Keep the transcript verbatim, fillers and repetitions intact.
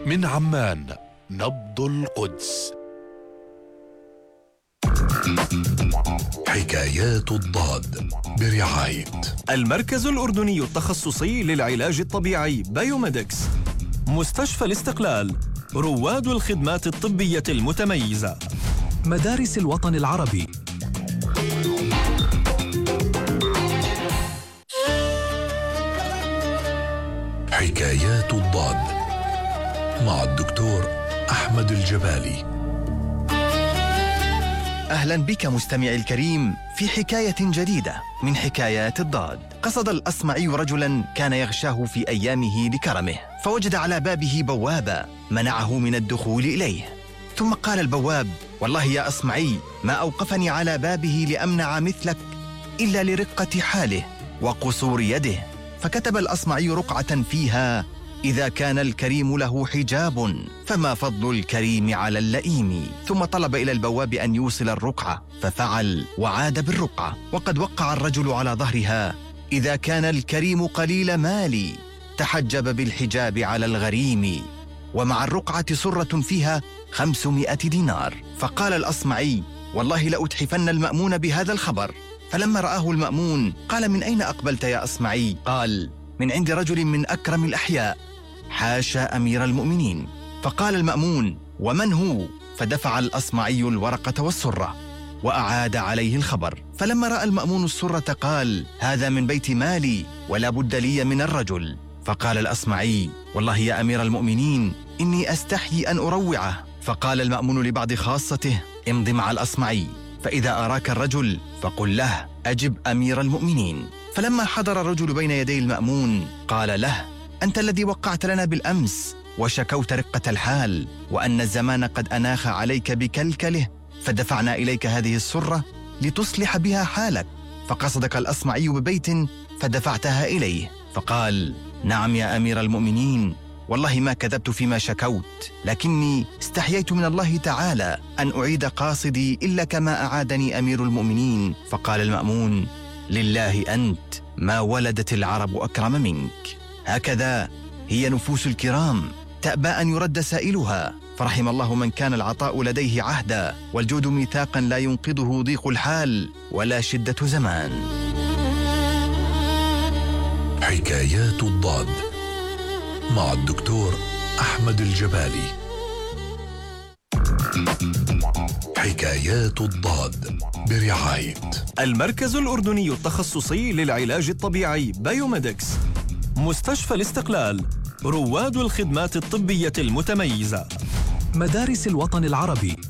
من عمان، نبض القدس. حكايات الضاد برعاية المركز الأردني التخصصي للعلاج الطبيعي بايوميدكس، مستشفى الاستقلال، رواد الخدمات الطبية المتميزة، مدارس الوطن العربي. حكايات الضاد مع الدكتور أحمد الجبالي. أهلا بك مستمعي الكريم في حكاية جديدة من حكايات الضاد. قصد الأصمعي رجلا كان يغشاه في أيامه لكرمه، فوجد على بابه بوابا منعه من الدخول إليه. ثم قال البواب: والله يا أصمعي ما أوقفني على بابه لأمنع مثلك إلا لرقة حاله وقصور يده. فكتب الأصمعي رقعة فيها: إذا كان الكريم له حجاب فما فضل الكريم على اللئيم. ثم طلب إلى البواب أن يوصل الرقعة، ففعل وعاد بالرقعة، وقد وقع الرجل على ظهرها: إذا كان الكريم قليل مالي تحجب بالحجاب على الغريم. ومع الرقعة سرة فيها خمسمائة دينار. فقال الأصمعي: والله لأتحفن المأمون بهذا الخبر. فلما رآه المأمون قال: من أين أقبلت يا أصمعي؟ قال: من عند رجل من أكرم الأحياء، حاشا أمير المؤمنين. فقال المأمون: ومن هو؟ فدفع الأصمعي الورقة والسرة وأعاد عليه الخبر. فلما رأى المأمون السرة قال: هذا من بيت مالي ولا بد لي من الرجل. فقال الأصمعي: والله يا أمير المؤمنين إني أستحيي أن أروعه. فقال المأمون لبعض خاصته: امض مع الأصمعي، فإذا أراك الرجل فقل له: أجب أمير المؤمنين. فلما حضر الرجل بين يدي المأمون قال له: أنت الذي وقعت لنا بالأمس وشكوت رقة الحال وأن الزمان قد أناخ عليك بكلكله، فدفعنا إليك هذه السرة لتصلح بها حالك، فقصدك الأصمعي ببيت فدفعتها إليه. فقال: نعم يا أمير المؤمنين، والله ما كذبت فيما شكوت، لكني استحييت من الله تعالى أن أعيد قاصدي إلا كما أعادني أمير المؤمنين. فقال المأمون: لله أنت، ما ولدت العرب أكرم منك. هكذا هي نفوس الكرام، تأبى أن يرد سائلها. فرحم الله من كان العطاء لديه عهدا، والجود ميثاقا لا ينقضه ضيق الحال ولا شدة زمان. حكايات الضاد مع الدكتور أحمد الجبالي. حكايات الضاد برعاية المركز الأردني التخصصي للعلاج الطبيعي بايوميدكس، مستشفى الاستقلال، رواد الخدمات الطبية المتميزة، مدارس الوطن العربي.